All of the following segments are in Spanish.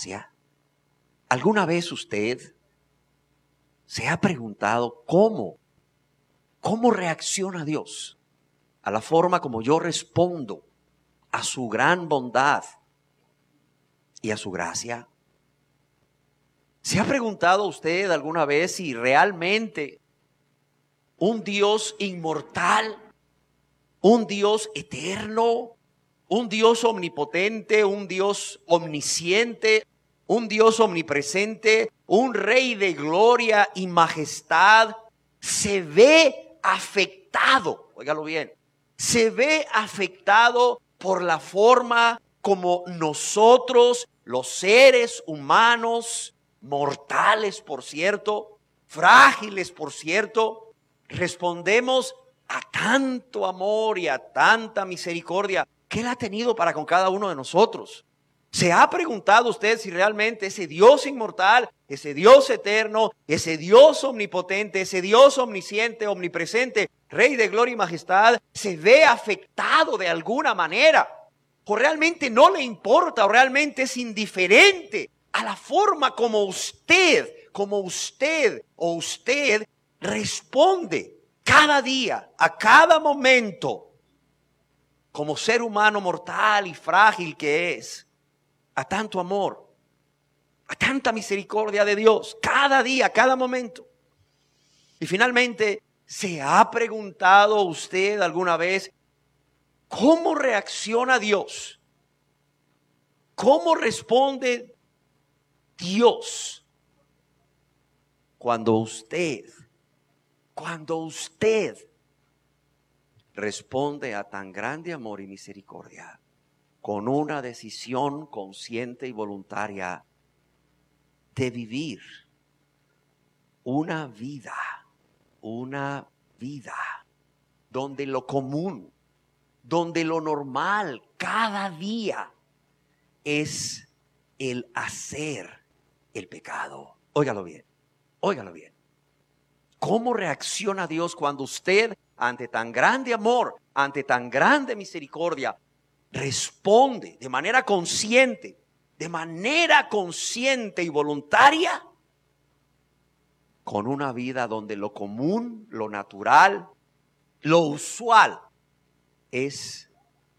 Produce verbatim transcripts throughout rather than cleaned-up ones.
gracia? ¿Alguna vez usted se ha preguntado cómo, cómo reacciona Dios a la forma como yo respondo a su gran bondad y a su gracia? ¿Se ha preguntado usted alguna vez si realmente un Dios inmortal, un Dios eterno, un Dios omnipotente, un Dios omnisciente, un Dios omnipresente, un Rey de gloria y majestad, se ve afectado, óigalo bien, se ve afectado por la forma como nosotros, los seres humanos, mortales por cierto, frágiles por cierto, respondemos a tanto amor y a tanta misericordia que Él ha tenido para con cada uno de nosotros? ¿Se ha preguntado usted si realmente ese Dios inmortal, ese Dios eterno, ese Dios omnipotente, ese Dios omnisciente, omnipresente, Rey de gloria y majestad, se ve afectado de alguna manera? ¿O realmente no le importa o realmente es indiferente a la forma como usted, como usted o usted responde cada día, a cada momento, como ser humano mortal y frágil que es, a tanto amor, a tanta misericordia de Dios, cada día, cada momento? Y finalmente, ¿se ha preguntado usted alguna vez cómo reacciona Dios? ¿Cómo responde Dios cuando usted, cuando usted responde a tan grande amor y misericordia con una decisión consciente y voluntaria de vivir una vida, una vida donde lo común, donde lo normal cada día es el hacer el pecado? Óigalo bien, óigalo bien. ¿Cómo reacciona Dios cuando usted, ante tan grande amor, ante tan grande misericordia, responde de manera consciente, de manera consciente y voluntaria, con una vida donde lo común, lo natural, lo usual es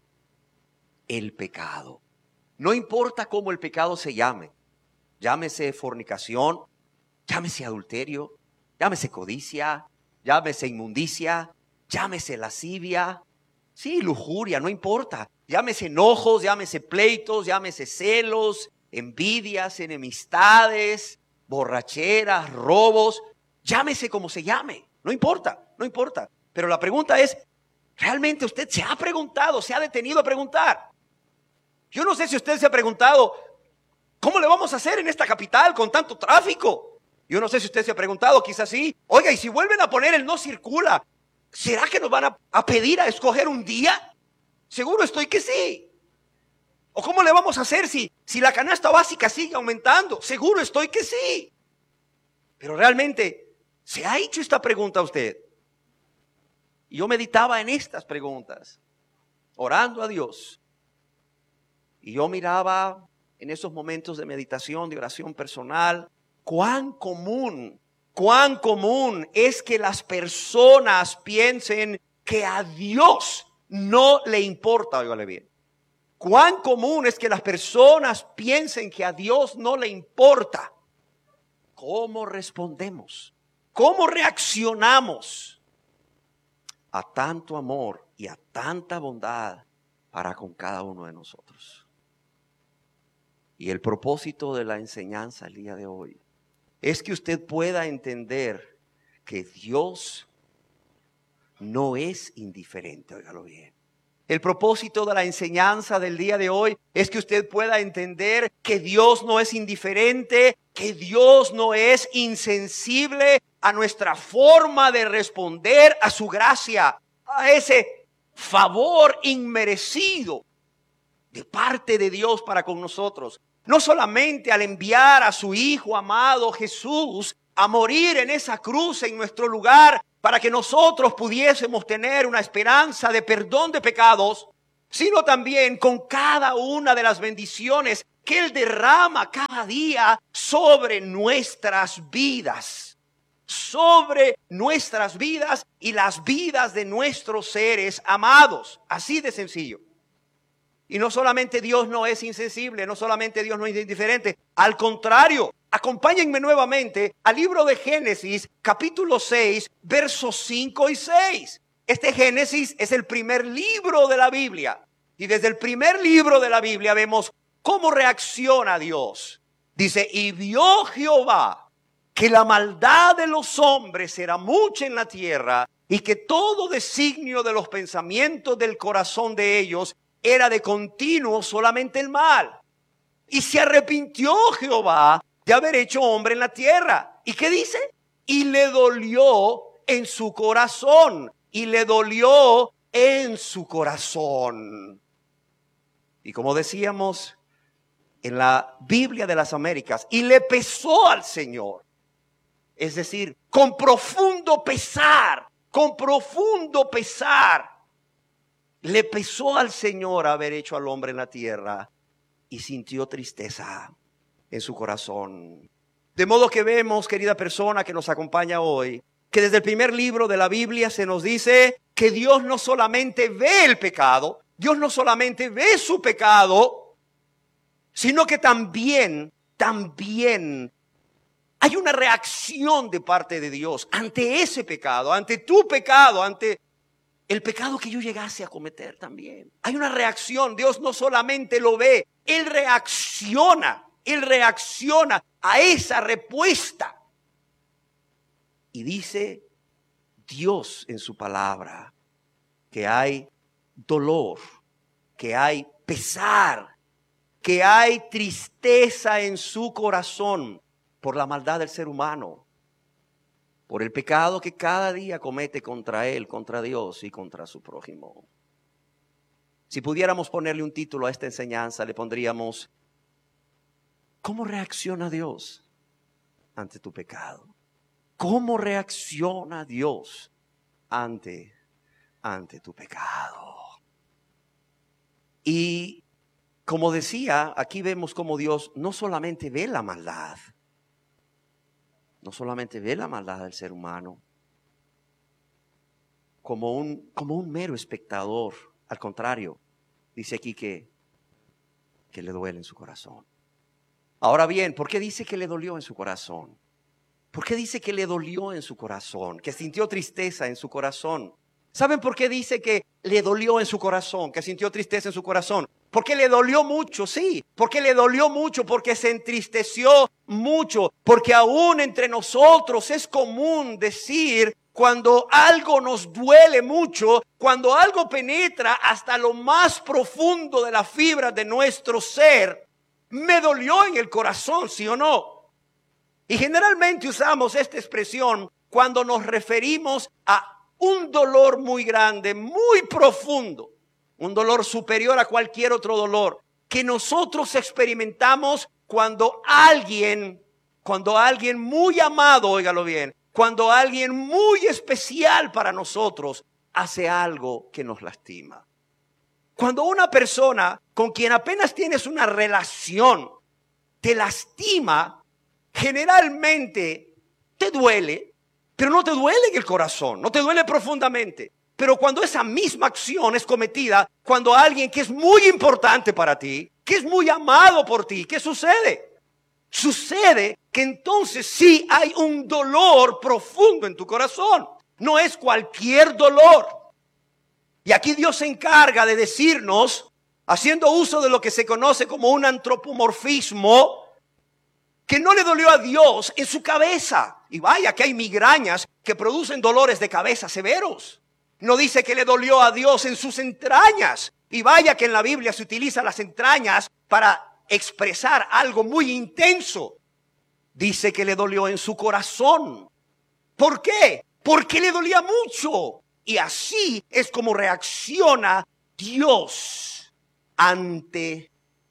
el pecado? No importa cómo el pecado se llame, llámese fornicación, llámese adulterio, llámese codicia, llámese inmundicia, llámese lascivia, sí, lujuria, no importa. Llámese enojos, llámese pleitos, llámese celos, envidias, enemistades, borracheras, robos. Llámese como se llame, no importa, no importa. Pero la pregunta es, ¿realmente usted se ha preguntado, se ha detenido a preguntar? Yo no sé si usted se ha preguntado, ¿cómo le vamos a hacer en esta capital con tanto tráfico? Yo no sé si usted se ha preguntado, quizás sí. Oiga, y si vuelven a poner el no circula, ¿será que nos van a, a pedir a escoger un día? Seguro estoy que sí. ¿O cómo le vamos a hacer si, si la canasta básica sigue aumentando? Seguro estoy que sí. Pero realmente, ¿se ha hecho esta pregunta a usted? Y yo meditaba en estas preguntas, orando a Dios. Y yo miraba en esos momentos de meditación, de oración personal, cuán común, cuán común es que las personas piensen que a Dios no le importa. Óigale bien. Cuán común es que las personas piensen que a Dios no le importa. ¿Cómo respondemos? ¿Cómo reaccionamos a tanto amor y a tanta bondad para con cada uno de nosotros? Y el propósito de la enseñanza el día de hoy es que usted pueda entender que Dios no es indiferente. Óigalo bien. El propósito de la enseñanza del día de hoy es que usted pueda entender que Dios no es indiferente, que Dios no es insensible a nuestra forma de responder a su gracia, a ese favor inmerecido de parte de Dios para con nosotros. No solamente al enviar a su Hijo amado Jesús a morir en esa cruz en nuestro lugar para que nosotros pudiésemos tener una esperanza de perdón de pecados, sino también con cada una de las bendiciones que Él derrama cada día sobre nuestras vidas, sobre nuestras vidas y las vidas de nuestros seres amados. Así de sencillo. Y no solamente Dios no es insensible, no solamente Dios no es indiferente, al contrario, acompáñenme nuevamente al libro de Génesis, capítulo seis, versos cinco y seis. Este Génesis es el primer libro de la Biblia. Y desde el primer libro de la Biblia vemos cómo reacciona Dios. Dice, y vio Jehová que la maldad de los hombres era mucha en la tierra y que todo designio de los pensamientos del corazón de ellos era de continuo solamente el mal. Y se arrepintió Jehová de haber hecho hombre en la tierra. ¿Y qué dice? Y le dolió en su corazón. Y le dolió en su corazón. Y como decíamos en la Biblia de las Américas, y le pesó al Señor. Es decir, con profundo pesar, con profundo pesar, le pesó al Señor haber hecho al hombre en la tierra y sintió tristeza en su corazón. De modo que vemos, querida persona que nos acompaña hoy, que desde el primer libro de la Biblia se nos dice que Dios no solamente ve el pecado, Dios no solamente ve su pecado, sino que también, también hay una reacción de parte de Dios ante ese pecado, ante tu pecado, ante el pecado que yo llegase a cometer también. Hay una reacción. Dios no solamente lo ve, Él reacciona, Él reacciona a esa respuesta. Y dice Dios en su palabra que hay dolor, que hay pesar, que hay tristeza en su corazón por la maldad del ser humano, por el pecado que cada día comete contra él, contra Dios y contra su prójimo. Si pudiéramos ponerle un título a esta enseñanza, le pondríamos: ¿cómo reacciona Dios ante tu pecado? ¿Cómo reacciona Dios ante, ante tu pecado? Y como decía, aquí vemos cómo Dios no solamente ve la maldad, no solamente ve la maldad del ser humano como un, como un mero espectador. Al contrario, dice aquí que, que le duele en su corazón. Ahora bien, ¿por qué dice que le dolió en su corazón? ¿Por qué dice que le dolió en su corazón? Que sintió tristeza en su corazón. ¿Saben por qué dice que le dolió en su corazón? Que sintió tristeza en su corazón. Porque le dolió mucho, sí. Porque le dolió mucho, porque se entristeció mucho. Porque aún entre nosotros es común decir, cuando algo nos duele mucho, cuando algo penetra hasta lo más profundo de la fibra de nuestro ser, me dolió en el corazón, ¿sí o no? Y generalmente usamos esta expresión cuando nos referimos a un dolor muy grande, muy profundo, un dolor superior a cualquier otro dolor que nosotros experimentamos cuando alguien, cuando alguien muy amado, óigalo bien, cuando alguien muy especial para nosotros hace algo que nos lastima. Cuando una persona con quien apenas tienes una relación te lastima, generalmente te duele, pero no te duele en el corazón, no te duele profundamente. Pero cuando esa misma acción es cometida, cuando alguien que es muy importante para ti, que es muy amado por ti, ¿qué sucede? Sucede que entonces sí hay un dolor profundo en tu corazón. No es cualquier dolor. Y aquí Dios se encarga de decirnos, haciendo uso de lo que se conoce como un antropomorfismo, que no le dolió a Dios en su cabeza. Y vaya que hay migrañas que producen dolores de cabeza severos. No dice que le dolió a Dios en sus entrañas. Y vaya que en la Biblia se utilizan las entrañas para expresar algo muy intenso. Dice que le dolió en su corazón. ¿Por qué? Porque le dolía mucho. Y así es como reacciona Dios ante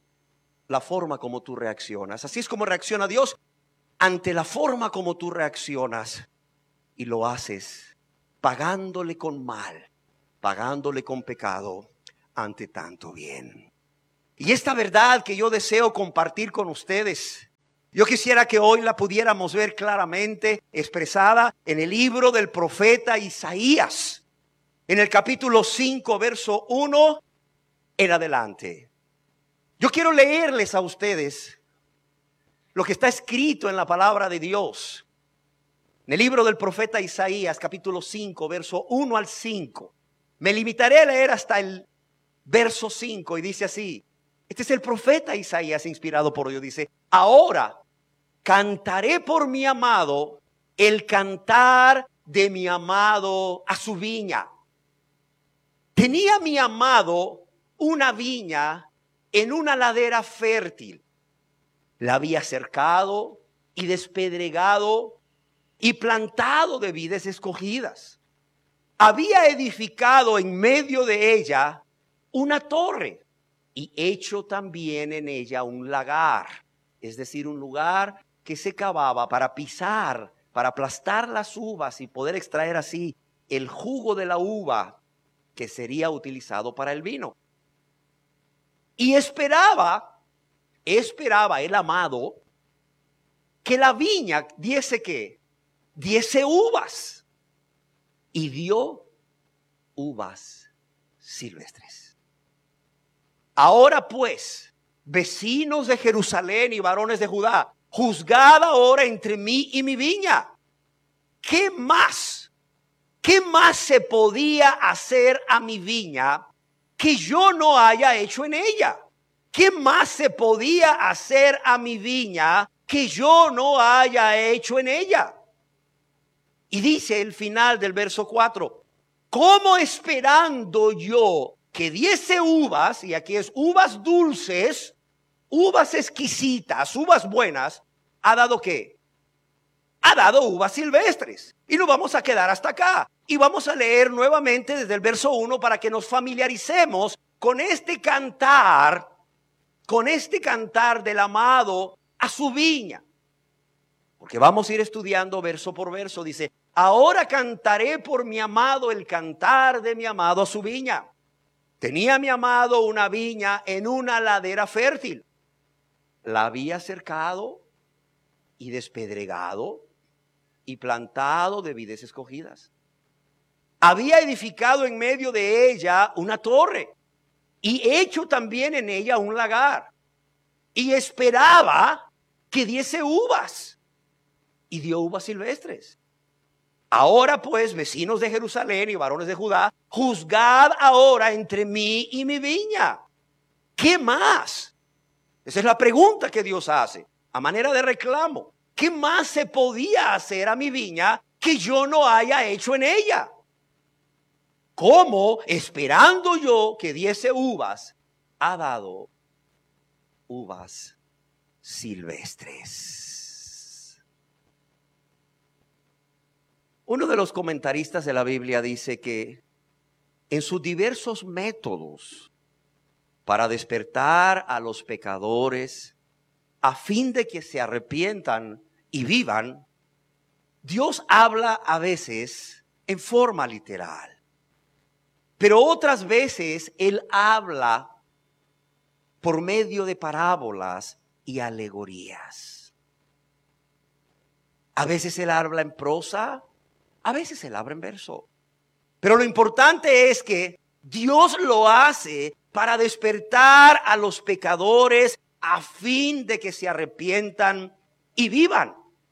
la forma como tú reaccionas. Así es como reacciona Dios ante la forma como tú reaccionas. Y lo haces pagándole con mal, pagándole con pecado ante tanto bien. Y esta verdad que yo deseo compartir con ustedes, yo quisiera que hoy la pudiéramos ver claramente expresada en el libro del profeta Isaías, en el capítulo cinco, verso uno en adelante. Yo quiero leerles a ustedes lo que está escrito en la palabra de Dios, en el libro del profeta Isaías, capítulo cinco, verso uno al cinco. Me limitaré a leer hasta el verso cinco y dice así. Este es el profeta Isaías inspirado por Dios. Dice, ahora cantaré por mi amado el cantar de mi amado a su viña. Tenía mi amado una viña en una ladera fértil. La había cercado y despedregado y plantado de vides escogidas. Había edificado en medio de ella una torre y hecho también en ella un lagar, es decir, un lugar que se cavaba para pisar, para aplastar las uvas y poder extraer así el jugo de la uva que sería utilizado para el vino. Y esperaba, esperaba el amado que la viña diese ¿qué? Diese uvas. Y dio uvas silvestres. Ahora pues, vecinos de Jerusalén y varones de Judá, juzgad ahora entre mí y mi viña. ¿Qué más? ¿Qué más se podía hacer a mi viña que yo no haya hecho en ella? ¿Qué más se podía hacer a mi viña que yo no haya hecho en ella? Y dice el final del verso cuatro, ¿cómo esperando yo que diese uvas, y aquí es uvas dulces, uvas exquisitas, uvas buenas, ha dado qué? Ha dado uvas silvestres. Y nos vamos a quedar hasta acá. Y vamos a leer nuevamente desde el verso uno para que nos familiaricemos con este cantar, con este cantar del amado a su viña. Porque vamos a ir estudiando verso por verso. Dice, ahora cantaré por mi amado el cantar de mi amado a su viña. Tenía mi amado una viña en una ladera fértil. La había cercado y despedregado y plantado de vides escogidas. Había edificado en medio de ella una torre y hecho también en ella un lagar. Y esperaba que diese uvas. Y dio uvas silvestres. Ahora pues, vecinos de Jerusalén y varones de Judá, juzgad ahora entre mí y mi viña. ¿Qué más? Esa es la pregunta que Dios hace, a manera de reclamo. ¿Qué más se podía hacer a mi viña que yo no haya hecho en ella? ¿Cómo, esperando yo que diese uvas, ha dado uvas silvestres? Uno de los comentaristas de la Biblia dice que en sus diversos métodos para despertar a los pecadores a fin de que se arrepientan y vivan, Dios habla a veces en forma literal, pero otras veces Él habla por medio de parábolas y alegorías. A veces Él habla en prosa, a veces Él habla en verso. Pero lo importante es que Dios lo hace para despertar a los pecadores a fin de que se arrepientan y vivan.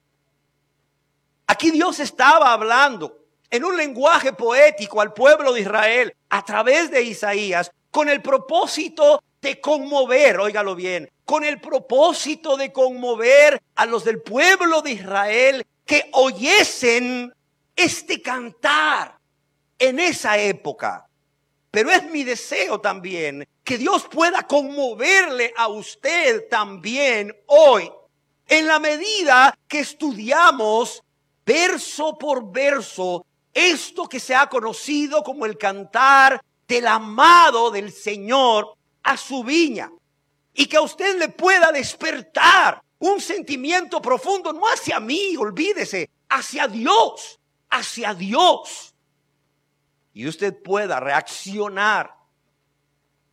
Aquí Dios estaba hablando en un lenguaje poético al pueblo de Israel a través de Isaías con el propósito de conmover, óigalo bien, con el propósito de conmover a los del pueblo de Israel que oyesen este cantar en esa época. Pero es mi deseo también que Dios pueda conmoverle a usted también hoy, en la medida que estudiamos verso por verso esto que se ha conocido como el cantar del amado del Señor a su viña, y que a usted le pueda despertar un sentimiento profundo, no hacia mí, olvídese, hacia Dios, hacia Dios. Y usted pueda reaccionar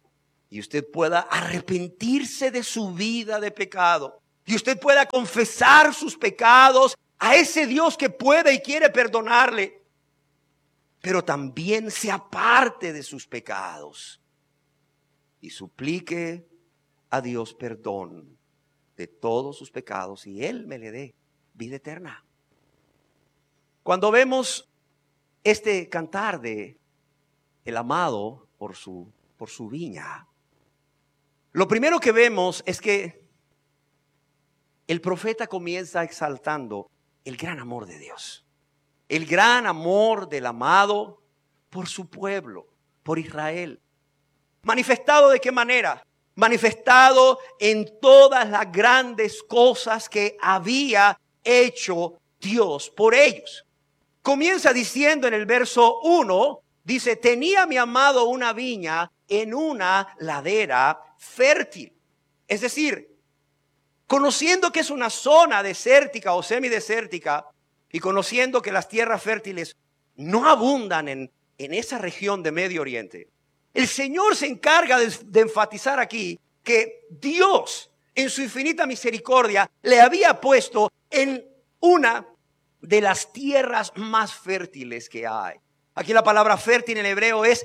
y usted pueda arrepentirse de su vida de pecado, y usted pueda confesar sus pecados a ese Dios que puede y quiere perdonarle, pero también se aparte de sus pecados y suplique a Dios perdón de todos sus pecados y Él me le dé vida eterna. Cuando vemos este cantar de el amado por su, por su viña, lo primero que vemos es que el profeta comienza exaltando el gran amor de Dios, el gran amor del amado por su pueblo, por Israel. ¿Manifestado de qué manera? Manifestado en todas las grandes cosas que había hecho Dios por ellos. Comienza diciendo en el verso uno, dice, tenía mi amado una viña en una ladera fértil. Es decir, conociendo que es una zona desértica o semidesértica y conociendo que las tierras fértiles no abundan en, en esa región de Medio Oriente, el Señor se encarga de, de enfatizar aquí que Dios en su infinita misericordia le había puesto en una de las tierras más fértiles que hay. Aquí la palabra fértil en hebreo es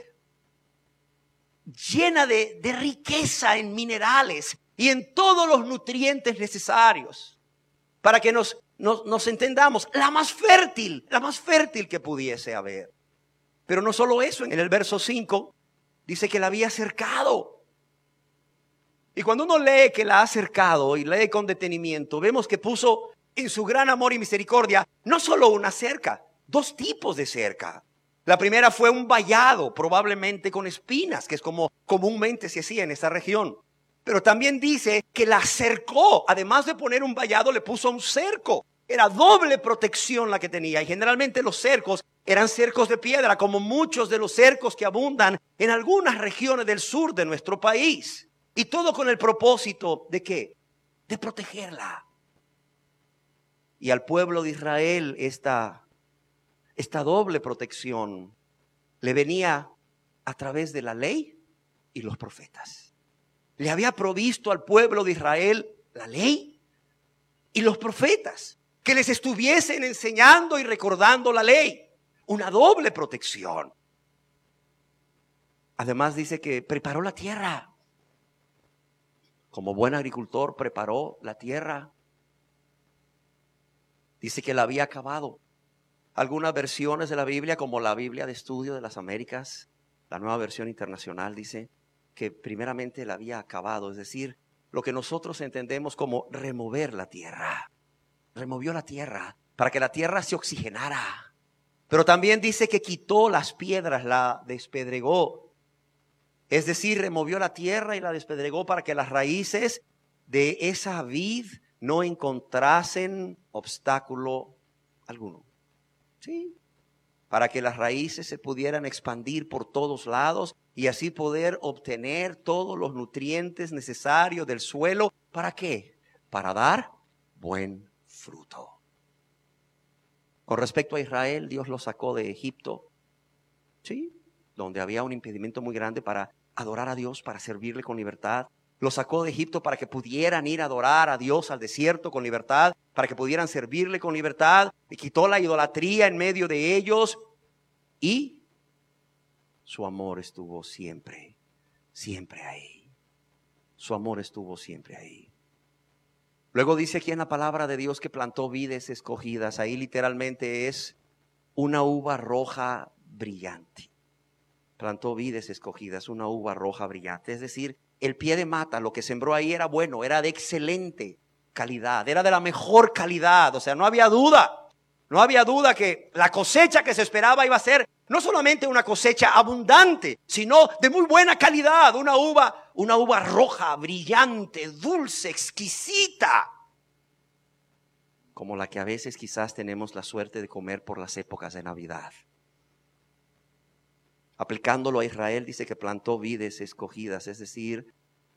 llena de, de riqueza en minerales y en todos los nutrientes necesarios. Para que nos, nos, nos entendamos, la más fértil, la más fértil que pudiese haber. Pero no solo eso, en el verso cinco dice que la había cercado. Y cuando uno lee que la ha cercado y lee con detenimiento, vemos que puso en su gran amor y misericordia no solo una cerca, dos tipos de cerca. La primera fue un vallado, probablemente con espinas, que es como comúnmente se hacía en esa región. Pero también dice que la cercó, además de poner un vallado, le puso un cerco. Era doble protección la que tenía, y generalmente los cercos eran cercos de piedra, como muchos de los cercos que abundan en algunas regiones del sur de nuestro país. Y todo con el propósito ¿de qué? De protegerla. Y al pueblo de Israel esta, esta doble protección le venía a través de la ley y los profetas. Le había provisto al pueblo de Israel la ley y los profetas, que les estuviesen enseñando y recordando la ley. Una doble protección. Además dice que preparó la tierra. Como buen agricultor preparó la tierra. Dice que la había acabado. Algunas versiones de la Biblia, como la Biblia de Estudio de las Américas, la Nueva Versión Internacional, dice que primeramente la había acabado. Es decir, lo que nosotros entendemos como remover la tierra. Removió la tierra para que la tierra se oxigenara. Pero también dice que quitó las piedras, la despedregó. Es decir, removió la tierra y la despedregó para que las raíces de esa vid no encontrasen obstáculo alguno. Sí. Para que las raíces se pudieran expandir por todos lados y así poder obtener todos los nutrientes necesarios del suelo. ¿Para qué? Para dar buen fruto. Con respecto a Israel, Dios los sacó de Egipto, sí, donde había un impedimento muy grande para adorar a Dios, para servirle con libertad. Los sacó de Egipto para que pudieran ir a adorar a Dios al desierto con libertad, para que pudieran servirle con libertad. Y quitó la idolatría en medio de ellos. Y su amor estuvo siempre, siempre ahí. Su amor estuvo siempre ahí. Luego dice aquí en la palabra de Dios que plantó vides escogidas. Ahí literalmente es una uva roja brillante. Plantó vides escogidas, una uva roja brillante. Es decir, el pie de mata, lo que sembró ahí era bueno, era de excelente calidad, era de la mejor calidad. O sea, no había duda, no había duda que la cosecha que se esperaba iba a ser no solamente una cosecha abundante, sino de muy buena calidad. Una uva, una uva roja, brillante, dulce, exquisita. Como la que a veces quizás tenemos la suerte de comer por las épocas de Navidad. Aplicándolo a Israel, dice que plantó vides escogidas, es decir,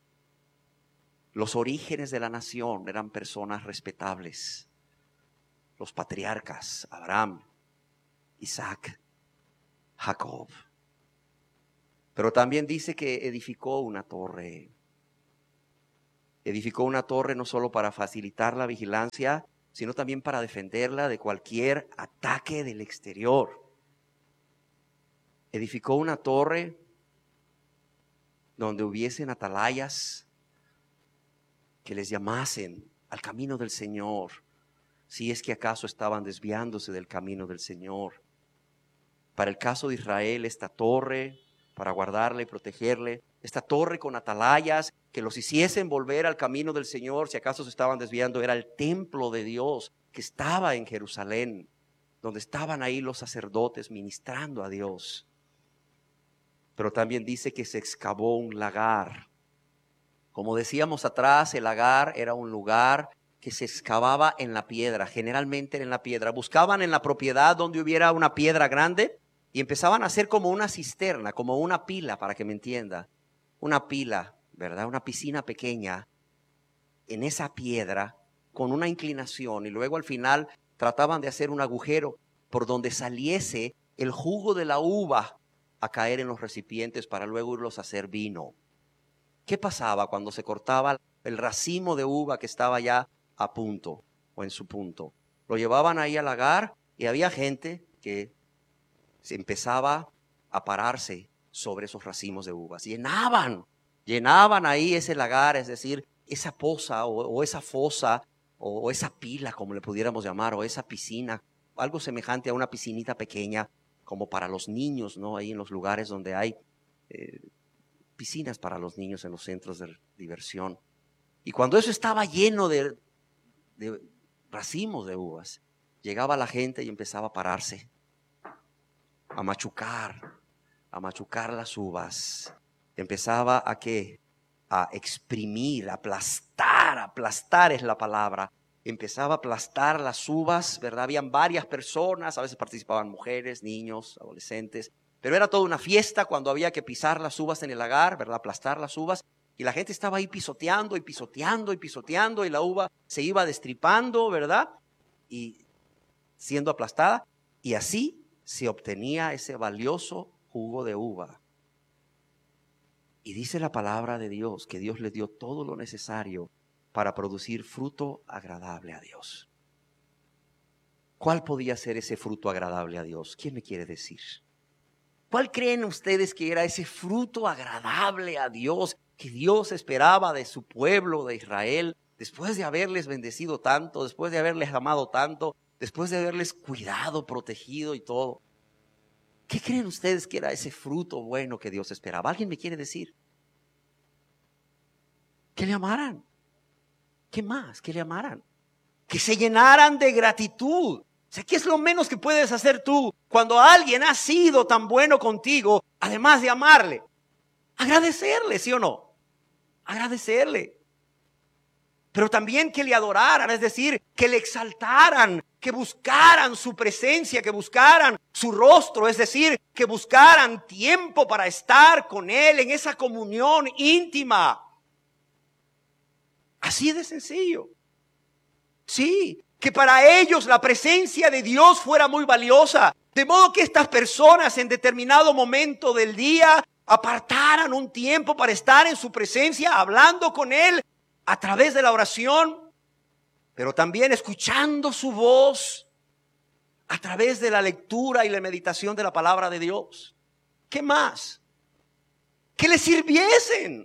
los orígenes de la nación eran personas respetables. Los patriarcas, Abraham, Isaac, Jacob. Pero también dice que edificó una torre. Edificó una torre no solo para facilitar la vigilancia, sino también para defenderla de cualquier ataque del exterior. Edificó una torre donde hubiesen atalayas que les llamasen al camino del Señor, si es que acaso estaban desviándose del camino del Señor. Para el caso de Israel, esta torre, para guardarle y protegerle, esta torre con atalayas que los hiciesen volver al camino del Señor, si acaso se estaban desviando, era el templo de Dios que estaba en Jerusalén, donde estaban ahí los sacerdotes ministrando a Dios. Pero también dice que se excavó un lagar. Como decíamos atrás, el lagar era un lugar que se excavaba en la piedra, generalmente en la piedra. Buscaban en la propiedad donde hubiera una piedra grande y empezaban a hacer como una cisterna, como una pila, para que me entienda. Una pila, ¿verdad? Una piscina pequeña en esa piedra con una inclinación, y luego al final trataban de hacer un agujero por donde saliese el jugo de la uva a caer en los recipientes para luego irlos a hacer vino. ¿Qué pasaba cuando se cortaba el racimo de uva que estaba ya a punto o en su punto? Lo llevaban ahí al lagar y había gente que se empezaba a pararse sobre esos racimos de uvas. Llenaban, llenaban ahí ese lagar, es decir, esa poza o, o esa fosa o, o esa pila, como le pudiéramos llamar, o esa piscina, algo semejante a una piscinita pequeña, como para los niños, ¿no? Ahí en los lugares donde hay eh, piscinas para los niños en los centros de diversión. Y cuando eso estaba lleno de, de racimos de uvas, llegaba la gente y empezaba a pararse, a machucar, a machucar las uvas. Empezaba a ¿qué? A exprimir, a aplastar, aplastar es la palabra. Empezaba a aplastar las uvas, ¿verdad? Habían varias personas, a veces participaban mujeres, niños, adolescentes, pero era toda una fiesta cuando había que pisar las uvas en el lagar, ¿verdad? Aplastar las uvas, y la gente estaba ahí pisoteando y pisoteando y pisoteando, y la uva se iba destripando, ¿verdad? Y siendo aplastada, y así se obtenía ese valioso jugo de uva. Y dice la palabra de Dios que Dios le dio todo lo necesario para producir fruto agradable a Dios. ¿Cuál podía ser ese fruto agradable a Dios? ¿Quién me quiere decir? ¿Cuál creen ustedes que era ese fruto agradable a Dios que Dios esperaba de su pueblo de Israel después de haberles bendecido tanto, después de haberles amado tanto, después de haberles cuidado, protegido y todo? ¿Qué creen ustedes que era ese fruto bueno que Dios esperaba? ¿Alguien me quiere decir? Que le amaran. ¿Qué más? Que le amaran. Que se llenaran de gratitud. O sea, ¿qué es lo menos que puedes hacer tú cuando alguien ha sido tan bueno contigo, además de amarle? Agradecerle, ¿sí o no? Agradecerle. Pero también que le adoraran, es decir, que le exaltaran, que buscaran su presencia, que buscaran su rostro, es decir, que buscaran tiempo para estar con Él en esa comunión íntima. Así de sencillo. Sí, que para ellos la presencia de Dios fuera muy valiosa. De modo que estas personas en determinado momento del día apartaran un tiempo para estar en su presencia, hablando con Él a través de la oración, pero también escuchando su voz a través de la lectura y la meditación de la palabra de Dios. ¿Qué más? Que le sirviesen.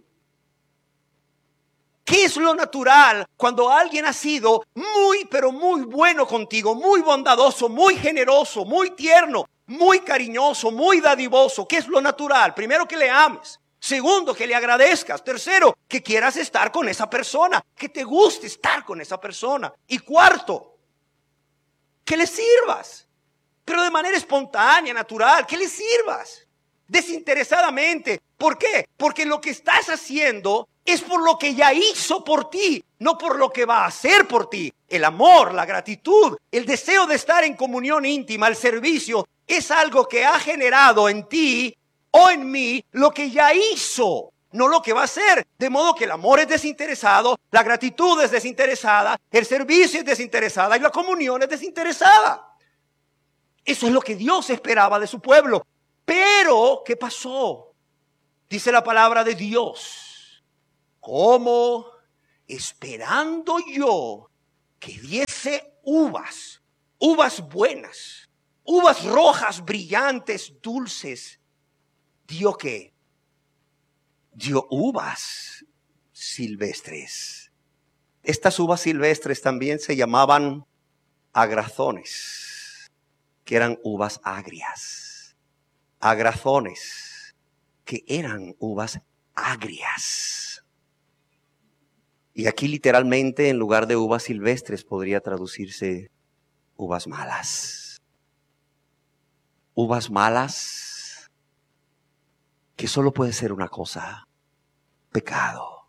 ¿Qué es lo natural cuando alguien ha sido muy, pero muy bueno contigo, muy bondadoso, muy generoso, muy tierno, muy cariñoso, muy dadivoso? ¿Qué es lo natural? Primero, que le ames. Segundo, que le agradezcas. Tercero, que quieras estar con esa persona, que te guste estar con esa persona. Y cuarto, que le sirvas, pero de manera espontánea, natural, que le sirvas desinteresadamente. ¿Por qué? Porque lo que estás haciendo es por lo que ya hizo por ti, no por lo que va a hacer por ti. El amor, la gratitud, el deseo de estar en comunión íntima, el servicio, es algo que ha generado en ti o en mí lo que ya hizo, no lo que va a hacer. De modo que el amor es desinteresado, la gratitud es desinteresada, el servicio es desinteresada y la comunión es desinteresada. Eso es lo que Dios esperaba de su pueblo. Pero, ¿qué pasó? Dice la palabra de Dios, como esperando yo que diese uvas, uvas buenas, uvas rojas, brillantes, dulces, dio qué? Dio uvas silvestres. Estas uvas silvestres también se llamaban agrazones, que eran uvas agrias. Agrazones, que eran uvas agrias. Y aquí literalmente en lugar de uvas silvestres podría traducirse uvas malas. Uvas malas que solo puede ser una cosa: pecado.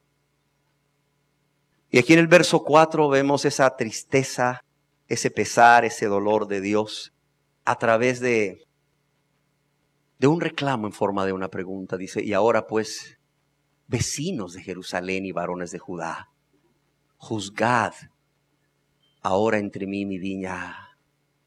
Y aquí en el verso cuatro vemos esa tristeza, ese pesar, ese dolor de Dios a través de, de un reclamo en forma de una pregunta. Dice, y ahora pues, vecinos de Jerusalén y varones de Judá, juzgad ahora entre mí y mi viña.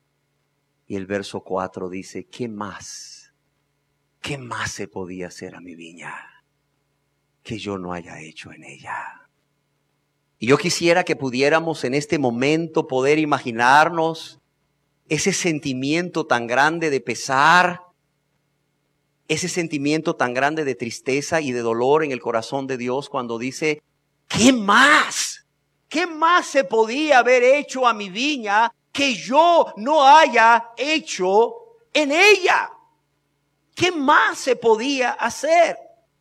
Y el verso cuatro dice, ¿qué más? ¿Qué más se podía hacer a mi viña que yo no haya hecho en ella? Y yo quisiera que pudiéramos en este momento poder imaginarnos ese sentimiento tan grande de pesar, ese sentimiento tan grande de tristeza y de dolor en el corazón de Dios cuando dice, ¿qué más? ¿Qué más se podía haber hecho a mi viña que yo no haya hecho en ella? ¿Qué más se podía hacer?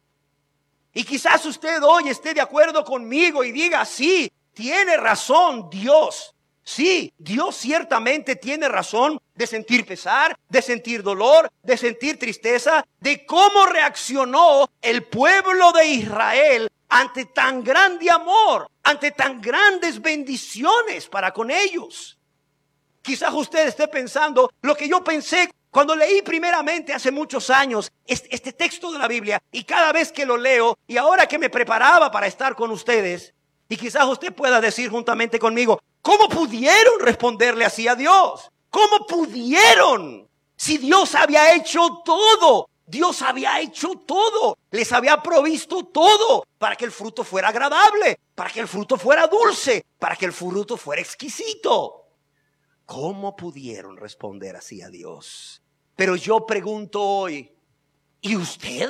Y quizás usted hoy esté de acuerdo conmigo y diga, sí, tiene razón Dios. Sí, Dios ciertamente tiene razón de sentir pesar, de sentir dolor, de sentir tristeza, de cómo reaccionó el pueblo de Israel ante tan grande amor, ante tan grandes bendiciones para con ellos. Quizás usted esté pensando lo que yo pensé cuando leí primeramente hace muchos años este, este texto de la Biblia, y cada vez que lo leo y ahora que me preparaba para estar con ustedes, y quizás usted pueda decir juntamente conmigo, ¿cómo pudieron responderle así a Dios? ¿Cómo pudieron? Si Dios había hecho todo, Dios había hecho todo, les había provisto todo para que el fruto fuera agradable, para que el fruto fuera dulce, para que el fruto fuera exquisito. ¿Cómo pudieron responder así a Dios? Pero yo pregunto hoy, ¿y usted?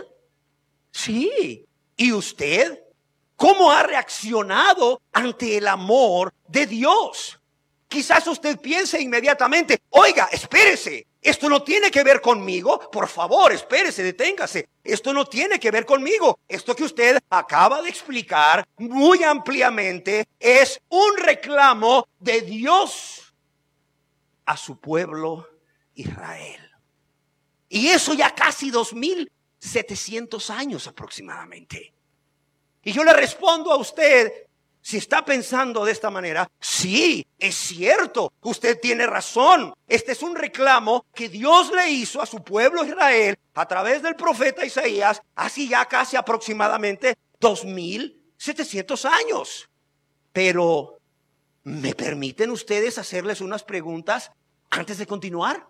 Sí, ¿y usted? ¿Cómo ha reaccionado ante el amor de Dios? Quizás usted piense inmediatamente, oiga, espérese, esto no tiene que ver conmigo, por favor, espérese, deténgase. Esto no tiene que ver conmigo. Esto que usted acaba de explicar muy ampliamente es un reclamo de Dios a su pueblo Israel. Y eso ya casi dos mil setecientos años aproximadamente. Y yo le respondo a usted, si está pensando de esta manera, sí, es cierto, usted tiene razón. Este es un reclamo que Dios le hizo a su pueblo Israel a través del profeta Isaías hace ya casi aproximadamente dos mil setecientos años. Pero, ¿me permiten ustedes hacerles unas preguntas antes de continuar?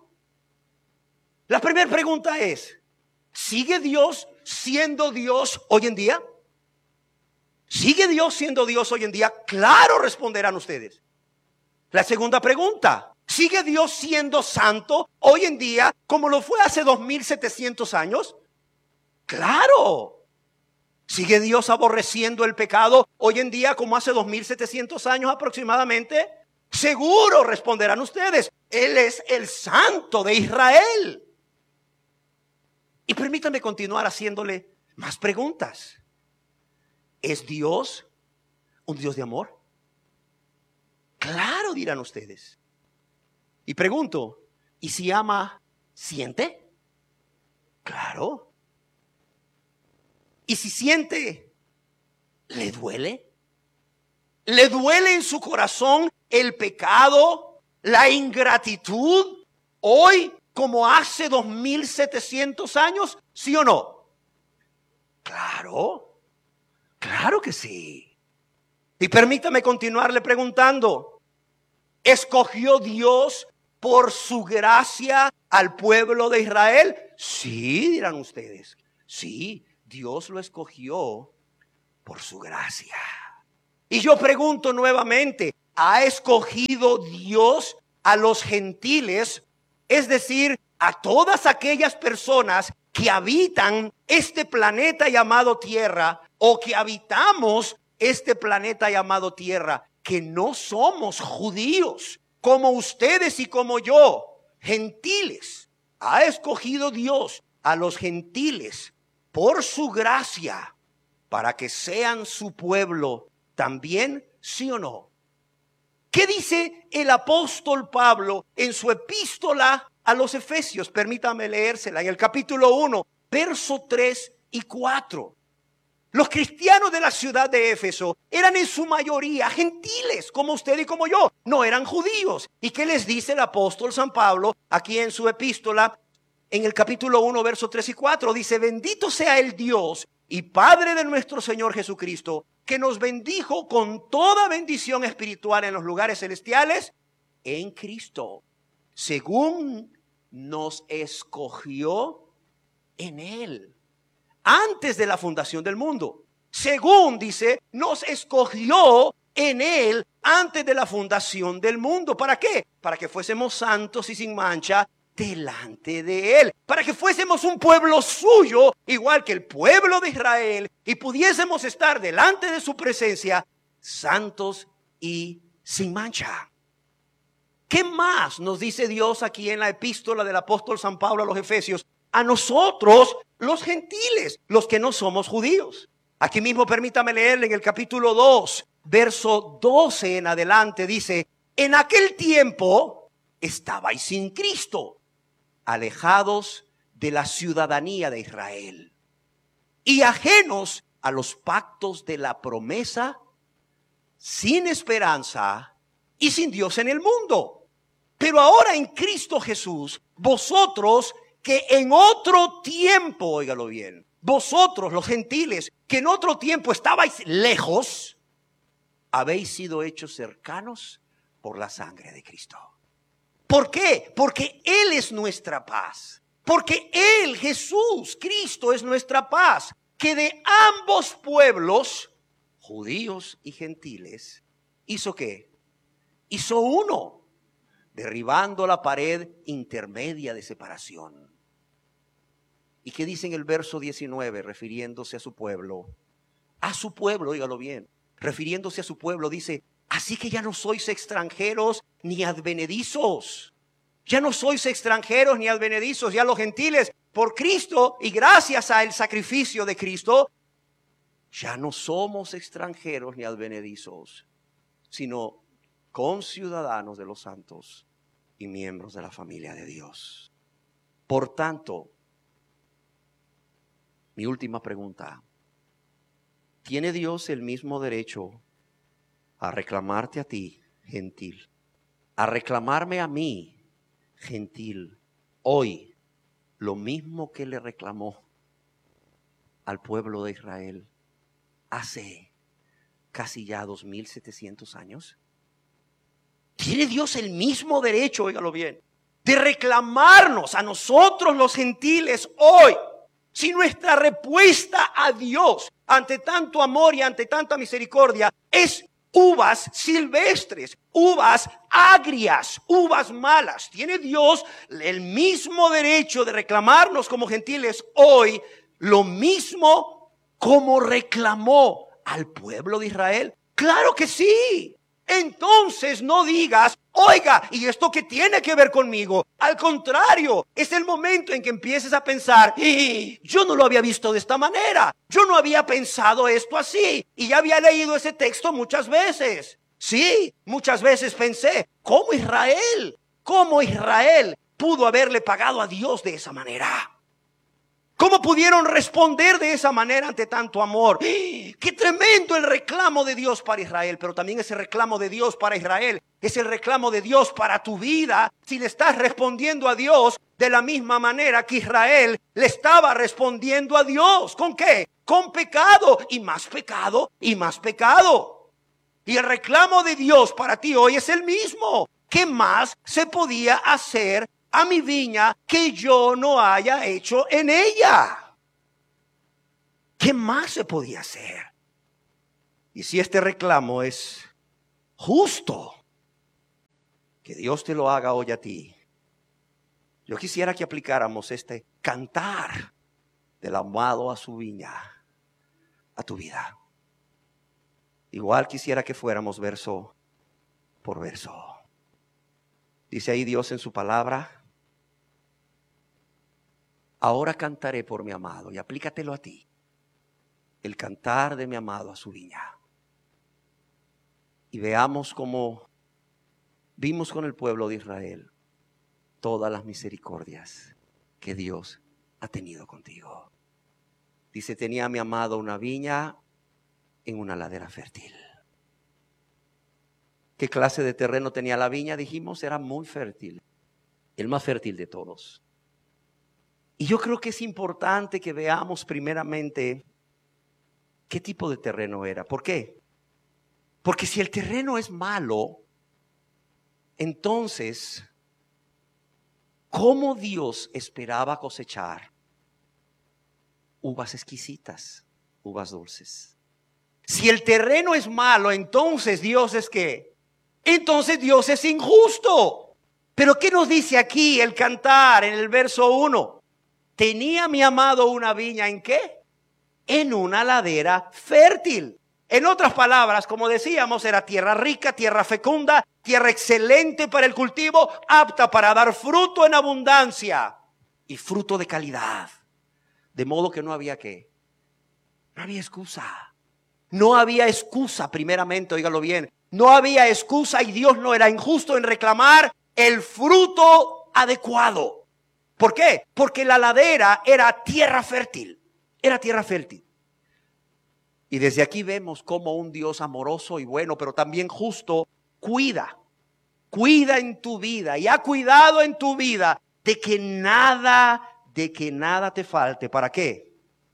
La primera pregunta es, ¿sigue Dios siendo Dios hoy en día? ¿Sigue Dios siendo Dios hoy en día? Claro, responderán ustedes. La segunda pregunta, ¿sigue Dios siendo santo hoy en día como lo fue hace dos mil setecientos años? Claro. ¿Sigue Dios aborreciendo el pecado hoy en día como hace dos mil setecientos años aproximadamente? Seguro, responderán ustedes. Él es el santo de Israel. Y permítanme continuar haciéndole más preguntas. ¿Es Dios un Dios de amor? Claro, dirán ustedes. Y pregunto, ¿y si ama, siente? Claro. ¿Y si siente, le duele? ¿Le duele en su corazón el pecado, la ingratitud, hoy como hace dos mil setecientos años? ¿Sí o no? Claro, claro que sí. Y permítame continuarle preguntando, ¿escogió Dios por su gracia al pueblo de Israel? Sí, dirán ustedes, sí. Dios lo escogió por su gracia. Y yo pregunto nuevamente, ¿ha escogido Dios a los gentiles? Es decir, a todas aquellas personas que habitan este planeta llamado Tierra, o que habitamos este planeta llamado Tierra, que no somos judíos, como ustedes y como yo, gentiles. Ha escogido Dios a los gentiles por su gracia, para que sean su pueblo también, ¿sí o no? ¿Qué dice el apóstol Pablo en su epístola a los Efesios? Permítame leérsela en el capítulo uno, verso tres y cuatro. Los cristianos de la ciudad de Éfeso eran en su mayoría gentiles, como usted y como yo, no eran judíos. ¿Y qué les dice el apóstol San Pablo aquí en su epístola? En el capítulo uno, verso tres y cuatro, dice: bendito sea el Dios y Padre de nuestro Señor Jesucristo, que nos bendijo con toda bendición espiritual en los lugares celestiales en Cristo, según nos escogió en Él, antes de la fundación del mundo. Según, dice, nos escogió en Él antes de la fundación del mundo. ¿Para qué? Para que fuésemos santos y sin mancha delante de Él, para que fuésemos un pueblo suyo, igual que el pueblo de Israel, y pudiésemos estar delante de su presencia santos y sin mancha. ¿Qué más nos dice Dios aquí en la epístola del apóstol San Pablo a los Efesios? A nosotros, los gentiles, los que no somos judíos. Aquí mismo permítame leerle en el capítulo dos, verso doce en adelante, dice: en aquel tiempo estabais sin Cristo, alejados de la ciudadanía de Israel y ajenos a los pactos de la promesa, sin esperanza y sin Dios en el mundo. Pero ahora en Cristo Jesús, vosotros que en otro tiempo, óigalo bien, vosotros los gentiles que en otro tiempo estabais lejos, habéis sido hechos cercanos por la sangre de Cristo. ¿Por qué? Porque Él es nuestra paz. Porque Él, Jesús, Cristo, es nuestra paz. Que de ambos pueblos, judíos y gentiles, ¿hizo qué? Hizo uno, derribando la pared intermedia de separación. ¿Y qué dice en el verso diecinueve, refiriéndose a su pueblo? A su pueblo, óigalo bien, refiriéndose a su pueblo, dice: así que ya no sois extranjeros ni advenedizos. Ya no sois extranjeros ni advenedizos, ya los gentiles, por Cristo y gracias al sacrificio de Cristo, ya no somos extranjeros ni advenedizos, sino conciudadanos de los santos y miembros de la familia de Dios. Por tanto, mi última pregunta: ¿tiene Dios el mismo derecho a reclamarte a ti, gentil, a reclamarme a mí, gentil, hoy, lo mismo que le reclamó al pueblo de Israel hace casi ya dos mil setecientos años? ¿Tiene Dios el mismo derecho, óigalo bien, de reclamarnos a nosotros los gentiles hoy? Si nuestra respuesta a Dios ante tanto amor y ante tanta misericordia es uvas silvestres, uvas agrias, uvas malas, ¿tiene Dios el mismo derecho de reclamarnos como gentiles hoy, lo mismo como reclamó al pueblo de Israel? ¡Claro que sí! Entonces no digas: oiga, ¿y esto qué tiene que ver conmigo? Al contrario, es el momento en que empieces a pensar: y yo no lo había visto de esta manera, yo no había pensado esto así, y ya había leído ese texto muchas veces. Sí, muchas veces pensé: ¿cómo Israel? ¿Cómo Israel pudo haberle pagado a Dios de esa manera? ¿Cómo pudieron responder de esa manera ante tanto amor? ¡Qué tremendo el reclamo de Dios para Israel! Pero también ese reclamo de Dios para Israel es el reclamo de Dios para tu vida, si le estás respondiendo a Dios de la misma manera que Israel le estaba respondiendo a Dios. ¿Con qué? Con pecado, y más pecado, y más pecado. Y el reclamo de Dios para ti hoy es el mismo. ¿Qué más se podía hacer a mi viña que yo no haya hecho en ella? ¿Qué más se podía hacer? Y si este reclamo es justo, que Dios te lo haga hoy a ti. Yo quisiera que aplicáramos este cantar del amado a su viña, a tu vida. Igual quisiera que fuéramos verso por verso. Dice ahí Dios en su palabra: ahora cantaré por mi amado. Y aplícatelo a ti. El cantar de mi amado a su viña. Y veamos cómo vimos con el pueblo de Israel todas las misericordias que Dios ha tenido contigo. Dice: tenía mi amado una viña en una ladera fértil. ¿Qué clase de terreno tenía la viña? Dijimos, era muy fértil. El más fértil de todos. Y yo creo que es importante que veamos primeramente qué tipo de terreno era. ¿Por qué? Porque si el terreno es malo, entonces, ¿cómo Dios esperaba cosechar uvas exquisitas, uvas dulces? Si el terreno es malo, entonces Dios es ¿qué? Entonces Dios es injusto. Pero ¿qué nos dice aquí el cantar en el verso uno? Tenía mi amado una viña, ¿en qué? En una ladera fértil. En otras palabras, como decíamos, era tierra rica, tierra fecunda, tierra excelente para el cultivo, apta para dar fruto en abundancia y fruto de calidad. De modo que no había ¿qué? No había excusa. No había excusa, primeramente, óigalo bien. No había excusa y Dios no era injusto en reclamar el fruto adecuado. ¿Por qué? Porque la ladera era tierra fértil. Era tierra fértil. Y desde aquí vemos cómo un Dios amoroso y bueno, pero también justo, cuida. Cuida en tu vida y ha cuidado en tu vida de que nada, de que nada te falte. ¿Para qué?